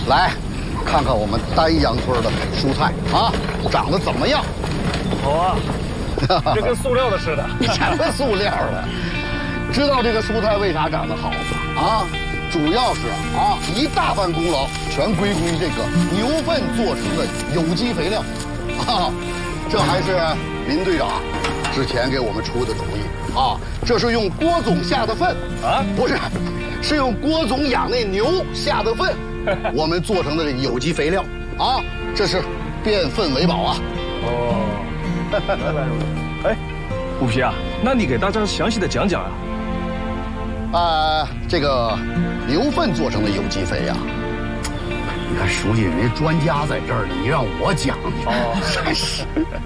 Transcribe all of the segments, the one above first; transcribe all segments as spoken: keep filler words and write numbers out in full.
来，看看我们丹阳村的蔬菜啊，长得怎么样？ 好啊，这跟塑料的似的。 什么塑料的？知道这个蔬菜为啥长得好吗？啊，主要是啊，一大半功劳全归功于这个牛粪做成的有机肥料。啊，这还是林队长之前给我们出的主意啊。这是用郭总下的粪啊，不是，是用郭总养那牛下的粪，我们做成的这个有机肥料啊。这是变粪为宝啊。 哦，原来如此。哎，虎皮啊，那你给大家详细的讲讲啊。 啊，这个牛粪做成的有机肥呀、啊，你看熟悉人家专家在这儿呢，你让我讲，哦，真是。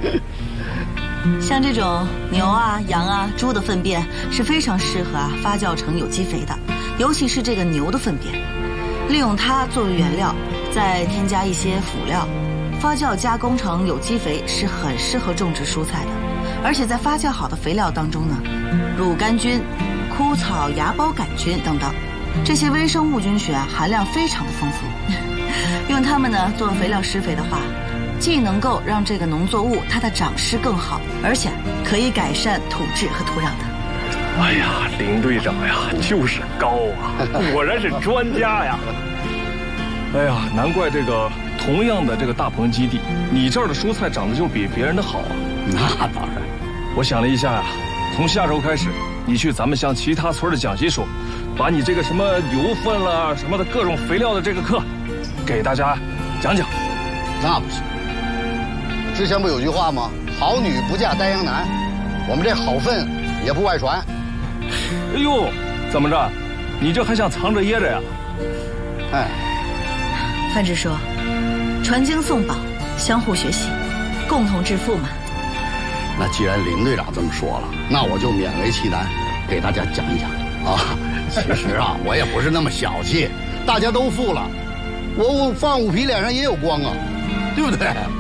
像这种牛啊、羊啊、猪的粪便是非常适合啊发酵成有机肥的，尤其是这个牛的粪便，利用它作为原料，再添加一些辅料，发酵加工成有机肥是很适合种植蔬菜的。而且在发酵好的肥料当中呢，乳杆菌、枯草芽孢杆菌等等，这些微生物菌群啊含量非常的丰富。用它们呢做肥料施肥的话，既能够让这个农作物它的长势更好，而且可以改善土质和土壤的。 哎呀，林队长呀，就是高啊，果然是专家呀。哎呀，难怪这个同样的这个大棚基地，你这儿的蔬菜长得就比别人的好啊。 那当然， 我想了一下呀、啊，从下周开始，你去咱们乡其他村的讲习所，把你这个什么牛粪啦什么的各种肥料的这个课，给大家讲讲。 那不行，之前不有句话吗？好女不嫁丹阳男，我们这好粪也不外传。 哎呦，怎么着？你这还想藏着掖着呀？ 哎， 范志说，传经送宝，相互学习，共同致富嘛。 那既然林队长这么说了，那我就勉为其难，给大家讲一讲啊。其实啊，我也不是那么小气，大家都富了，我我放虎皮脸上也有光啊，对不对？